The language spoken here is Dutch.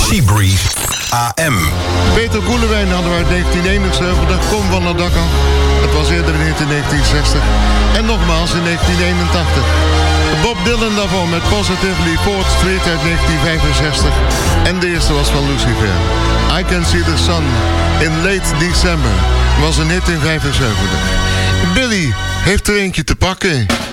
Seabreeze AM. Peter Koelewijn hadden we uit 1971, Kom van het dak af. Het was eerder in 1960. En nogmaals in 1981. Bob Dylan daarvoor met Positively 4th Street uit 1965. En de eerste was van Lucifer. I Can See the Sun in Late December. Was een hit in 75. Billy heeft er eentje te pakken.